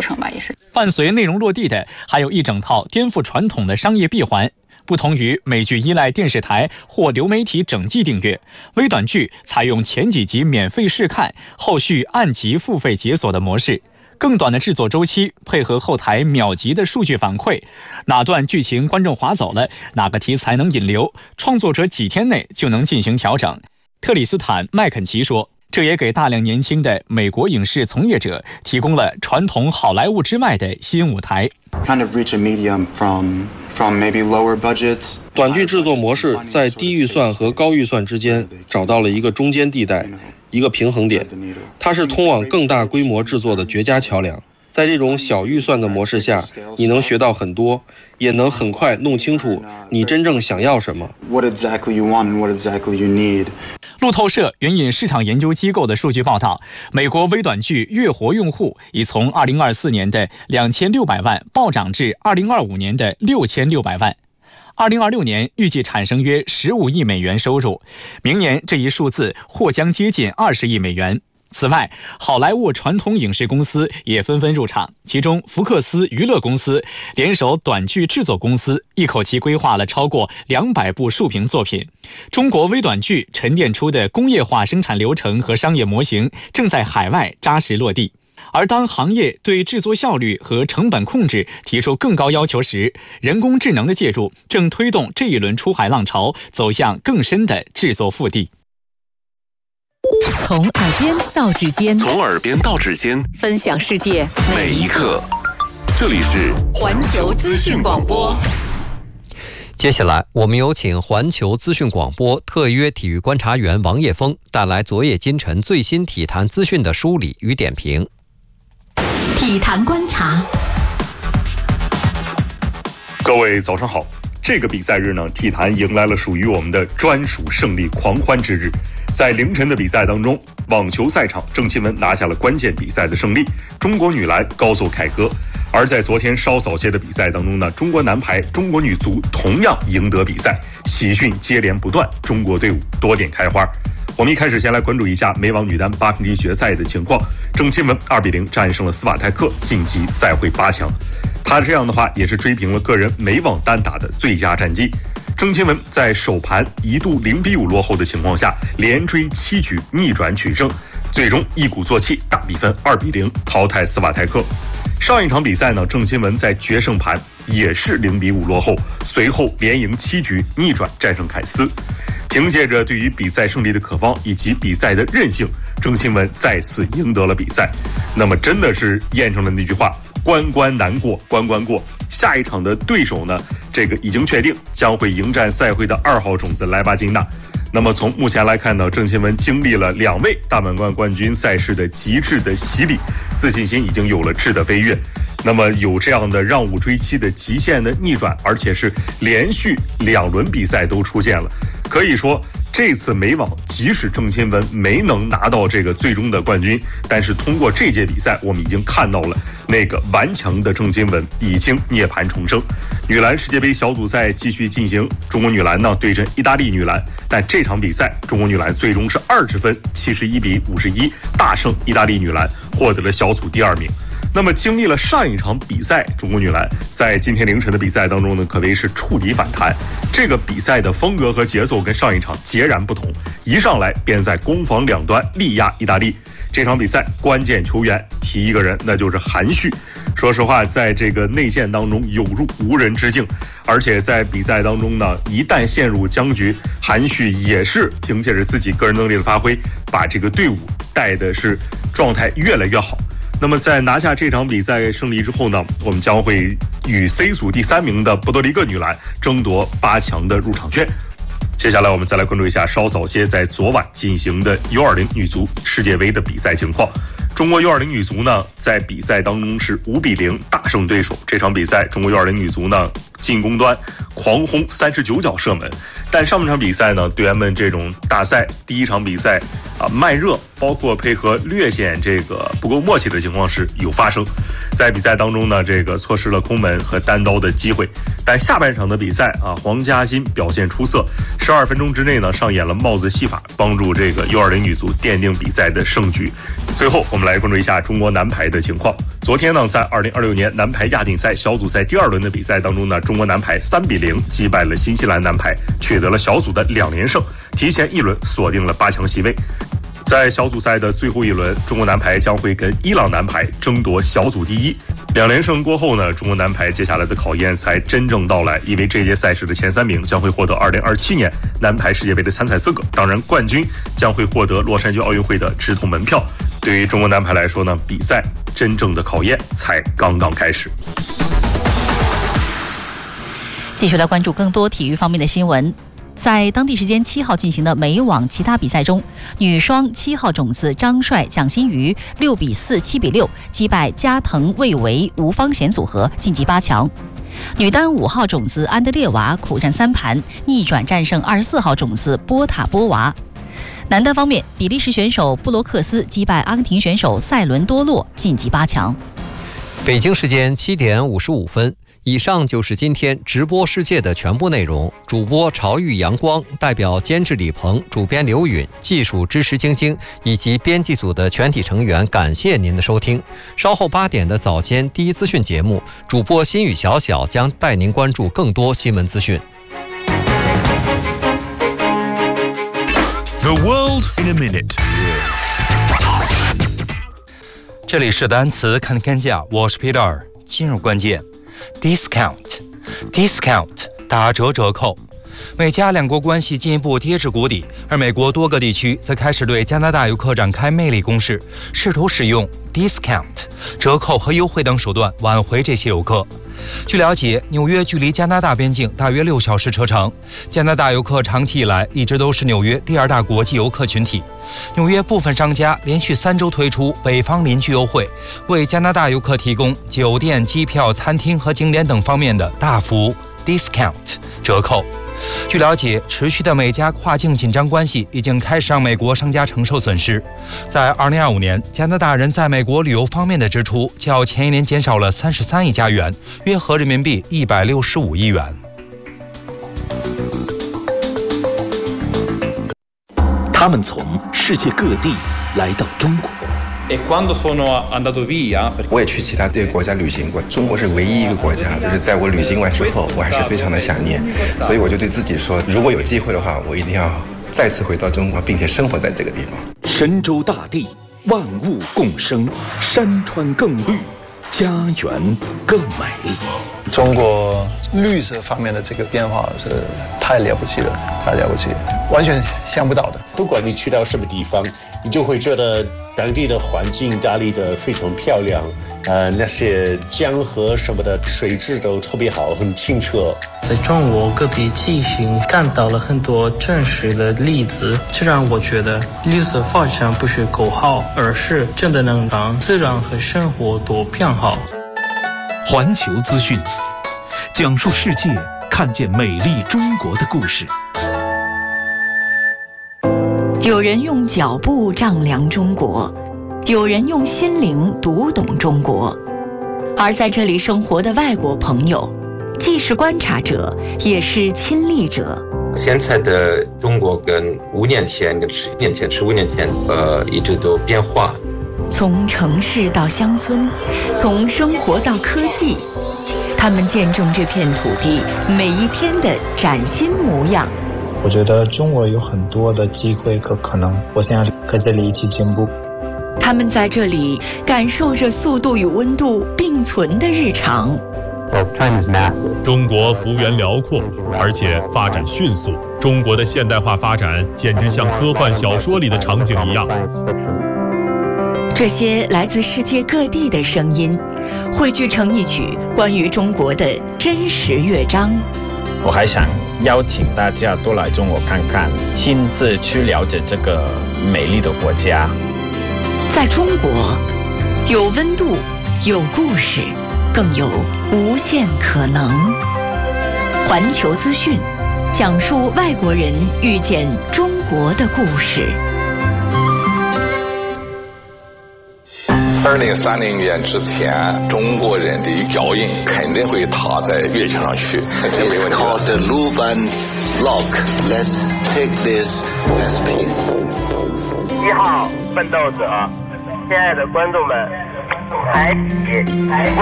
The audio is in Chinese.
程吧，也是。 伴随内容落地的，还有一整套颠覆传统的商业闭环。不同于美剧依赖电视台或流媒体整季订阅，微短剧采用前几集免费试看，后续按集付费解锁的模式。更短的制作周期，配合后台秒级的数据反馈，哪段剧情观众划走了，哪个题材能引流，创作者几天内就能进行调整。特里斯坦·麦肯齐说，这也给大量年轻的美国影视从业者提供了传统好莱坞之外的新舞台。 短剧制作模式在低预算和高预算之间找到了一个中间地带，一个平衡点，它是通往更大规模制作的绝佳桥梁。在这种小预算的模式下，你能学到很多，也能很快弄清楚你真正想要什么。 路透社援引市场研究机构的数据报道，美国微短剧月活用户已从2024年的2600万暴涨至2025年的6600万。2026年预计产生约15亿美元收入，明年这一数字或将接近20亿美元。此外，好莱坞传统影视公司也纷纷入场，其中福克斯娱乐公司联手短剧制作公司，一口气规划了超过200部竖屏作品。中国微短剧沉淀出的工业化生产流程和商业模型正在海外扎实落地。而当行业对制作效率和成本控制提出更高要求时，人工智能的介入正推动这一轮出海浪潮走向更深的制作腹地。 从耳边到指尖， 从耳边到指尖， 分享世界每一刻。这里是环球资讯广播。 接下来我们有请环球资讯广播特约体育观察员王叶峰带来昨夜今晨最新体坛资讯的梳理与点评。 体坛观察。 各位早上好，这个比赛日呢，体坛迎来了属于我们的专属胜利狂欢之日。在凌晨的比赛当中，网球赛场郑钦文拿下了关键比赛的胜利，中国女篮高奏凯歌。而在昨天稍早些的比赛当中呢，中国男排、中国女足同样赢得比赛，喜讯接连不断，中国队伍多点开花。我们一开始先来关注一下美网女单8分之一决赛的情况，郑钦文2比0战胜了斯瓦泰克，晋级赛会8强。她这样的话也是追平了个人美网单打的最佳战绩。郑钦文在首盘一度0比5落后的情况下，连追7局逆转取胜，最终一鼓作气大比分2比0淘汰斯瓦泰克。上一场比赛呢，郑钦文在决胜盘也是0比5落后，随后连赢7局逆转战胜凯斯。凭借着对于比赛胜利的渴望以及比赛的韧性，郑钦文再次赢得了比赛。那么真的是验证了那句话，关关难过关关过。下一场的对手呢，这个已经确定将会迎战赛会的2号种子莱巴金娜。那么从目前来看呢，郑钦文经历了2位大满贯冠军赛事的极致的洗礼，自信心已经有了质的飞跃。那么有这样的让五追七的极限的逆转，而且是连续2轮比赛都出现了，可以说这次美网即使郑钦文没能拿到这个最终的冠军，但是通过这届比赛我们已经看到了那个顽强的郑钦文已经涅槃重生。女篮世界杯小组赛继续进行，中国女篮呢对阵意大利女篮，但这场比赛中国女篮最终是20分71比51大胜意大利女篮，获得了小组第2名。那么经历了上一场比赛，中国女篮在今天凌晨的比赛当中呢，可谓是触底反弹。这个比赛的风格和节奏跟上一场截然不同，一上来便在攻防两端力压意大利。这场比赛关键球员提一个人，那就是韩旭。说实话，在这个内线当中有如无人之境，而且在比赛当中呢，一旦陷入僵局，韩旭也是凭借着自己个人能力的发挥，把这个队伍带的是状态越来越好。那么在拿下这场比赛胜利之后呢，我们将会与 C 组第3名的波多黎各女篮争夺8强的入场券。接下来我们再来关注一下稍早些在昨晚进行的 U20 女足世界杯的比赛情况。中国 U20 女足呢，在比赛当中是5比0大胜对手。这场比赛中国 U20 女足呢，进攻端狂轰39脚射门，但上半场比赛呢，队员们这种大赛第一场比赛慢热，包括配合略显这个不够默契的情况是有发生。在比赛当中呢，这个错失了空门和单刀的机会。但下半场的比赛黄嘉欣表现出色，12分钟之内呢上演了帽子戏法，帮助这个 U20 女足奠定比赛的胜局。最后我们来关注一下中国男排的情况。 昨天呢，在2026年男排亚锦赛小组赛第2轮的比赛当中呢，中国男排3-0击败了新西兰男排，取得了小组的2连胜，提前1轮锁定了8强席位。在小组赛的最后1轮，中国男排将会跟伊朗男排争夺小组第1。2连胜过后呢，中国男排接下来的考验才真正到来，因为这届赛事的前3名将会获得2027年男排世界杯的参赛资格，当然冠军将会获得洛杉矶奥运会的直通门票。对于中国男排来说呢，比赛真正的考验才刚刚开始。 继续来关注更多体育方面的新闻。在当地时间7号进行的美网其他比赛中，女双7号种子张帅、蒋欣瑜6-4、7-6击败加藤魏唯、吴方贤组合晋级8强。女单5号种子安德烈娃苦战3盘，逆转战胜24号种子波塔波娃。男单方面，比利时选手布罗克斯击败阿根廷选手塞伦多洛晋级8强。 北京时间7点55分。以上就是今天直播世界的全部内容。主播朝玉、阳光，代表监制李鹏、主编刘允、技术支持晶晶以及编辑组的全体成员，感谢您的收听。稍后8点的早间第一资讯节目，主播心雨小小将带您关注更多新闻资讯。 The world in a minute。这里是单词看天下，我是 Peter。进入关键。Discount 打折折扣，美加两国关系进一步跌至谷底，而美国多个地区则开始对加拿大游客展开魅力攻势，试图使用 discount 折扣和优惠等手段挽回这些游客。据了解，纽约距离加拿大边境大约6小时车程，加拿大游客长期以来一直都是纽约第2大国际游客群体。纽约部分商家连续3周推出北方邻居优惠，为加拿大游客提供酒店、机票、餐厅和景点等方面的大幅 discount 折扣。据了解，持续的美加跨境紧张关系已经开始让美国商家承受损失。在2025年，加拿大人在美国旅游方面的支出较前一年减少了33亿加元，约合人民币165亿元。 他们从世界各地来到中国。 我也去其他国家旅行过，中国是唯一一个国家，就是在我旅行完之后，我还是非常的想念，所以我就对自己说，如果有机会的话，我一定要再次回到中国，并且生活在这个地方。 神州大地，万物共生，山川更绿，家园更美。 中国绿色方面的这个变化是太了不起了，太了不起了，完全想不到的。 不管你去到什么地方，你就会觉得当地的环境打理得非常漂亮，那些江河什么的水质都特别好，很清澈。 在中国各地进行看到了很多真实的例子，这让我觉得绿色发展不是口号，而是真的能让自然和生活都变好。 环球资讯，讲述世界看见美丽中国的故事。 有人用脚步丈量中国，有人用心灵读懂中国，而在这里生活的外国朋友，既是观察者，也是亲历者。 现在的中国跟5年前、跟10年前、15年前，一直都变化。 从城市到乡村，从生活到科技，他们见证这片土地每一天的崭新模样。 我觉得中国有很多的机会和可能，我想和这里一起进步。 他们在这里感受着速度与温度并存的日常。 中国幅员辽阔，而且发展迅速。中国的现代化发展简直像科幻小说里的场景一样。 这些来自世界各地的声音，汇聚成一曲关于中国的真实乐章。 我还想邀请大家多来中国看看，亲自去了解这个美丽的国家。 在中国，有温度，有故事，更有无限可能。环球资讯，讲述外国人遇见中国的故事。 2030年之前，中国人的脚印肯定会踏在月球上去，这没问题。It's called the Luban Log. Let's take this as peace. 1号奋斗者，亲爱的观众们， 台体